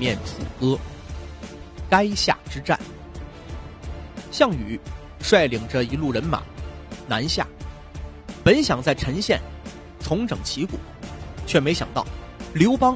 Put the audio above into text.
面楚阿。垓下之战，项羽率领着一路人马南下，本想在陈县重整旗鼓，却没想到刘邦